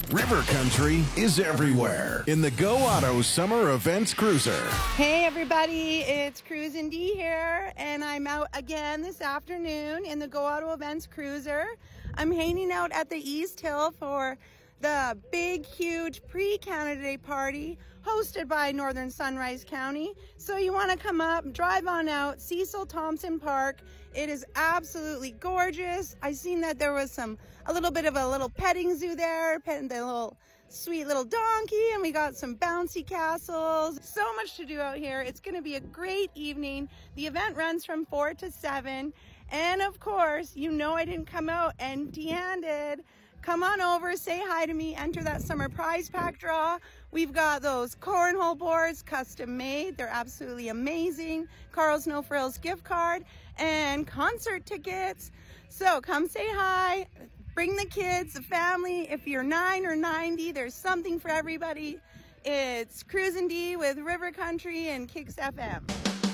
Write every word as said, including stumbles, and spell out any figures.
River Country is everywhere in the Go Auto Summer Events Cruiser. Hey everybody, it's Cruisin' D here, and I'm out again this afternoon in the Go Auto Events Cruiser. I'm hanging out at the East Hill for the big, huge pre-Canada Day party hosted by Northern Sunrise County. So you want to come up, drive on out, Cecil Thompson Park. It is absolutely gorgeous. I seen that there was some, a little bit of a little petting zoo there, petting the little sweet little donkey, and we got some bouncy castles. So much to do out here. It's going to be a great evening. The event runs from four to seven. And of course, you know I didn't come out empty-handed. Come on over, say hi to me, enter that summer prize pack draw. We've got those cornhole boards, custom made. They're absolutely amazing. Carl's No Frills gift card and concert tickets. So come say hi, bring the kids, the family. If you're nine or ninety, there's something for everybody. It's Cruisin' D with River Country and Kicks F M.